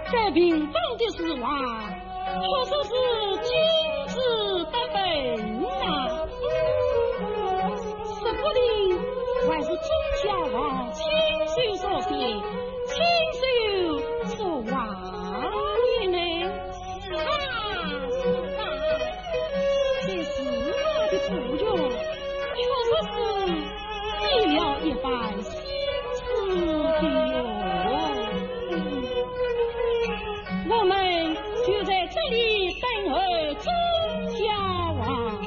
这平中的是话，确实是君子的本呐。说不定还是钟小王亲手所写，亲手所画的呢。这是我的作用，确实是费了一番心思的哟。我们就在这里等候钟小王。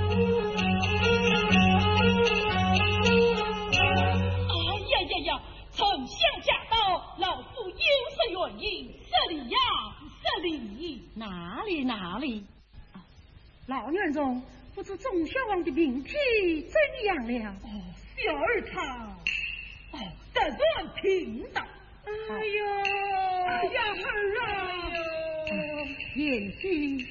丞相驾到，老夫有失远迎，这里呀，这里哪里？老院中不知钟小王的病体怎样了？ 小儿他，得断平道。 哎呦，儿啊！言希，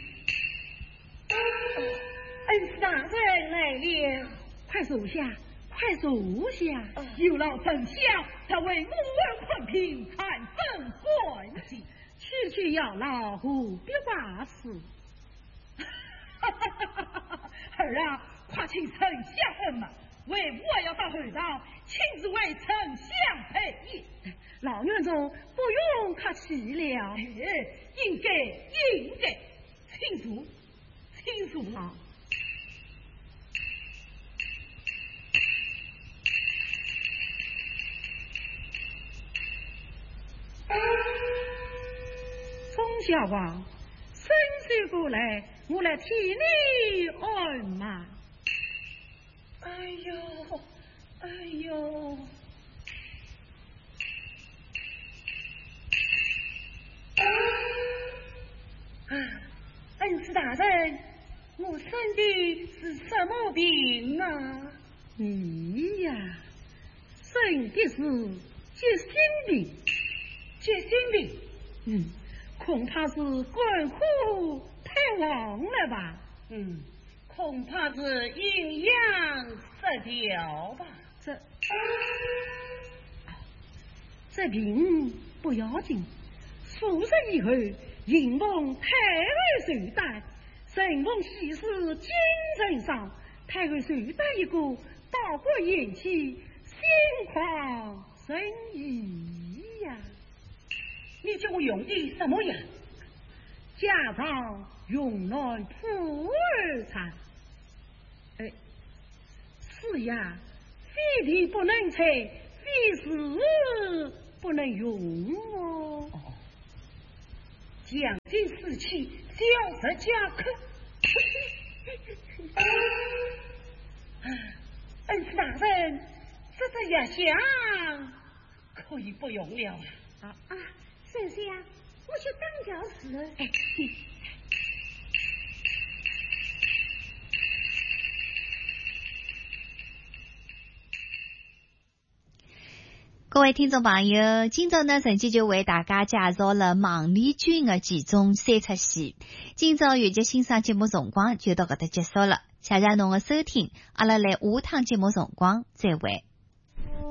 恩师大人来了，快坐下。 有劳丞相，他为母儿困贫，看分欢喜， 区要劳，何必挂事？ 儿啊，快请丞相问嘛，为我要到后堂，亲自为丞相陪宴。 老院中不用客气了， 应该，请坐啊。 钟小王，伸手过来，我来替你按嘛。哎呦！恩师大人，我生的是什么病啊？你呀，生的是急性病。恐怕是官府太旺了吧？ 恐怕是阴阳失调吧。 这病不要紧，数日以后，迎奉太后寿诞，神奉喜事精神上，太后寿诞一个，到过宴期，心旷神怡呀。 你叫我用的什么药？ 家常用来普洱茶。是呀，非礼不能吃，非死不能用哦。将军士气，小食家客。恩师大人，这药香可以不用了啊！ 丞相，我去当教师。 各位听众朋友，今朝呢，陈姐就为大家介绍了孟丽君的其中3出戏。今朝月节欣赏节目辰光就到搿搭结束了，谢谢侬的收听，阿拉来下趟节目辰光再会。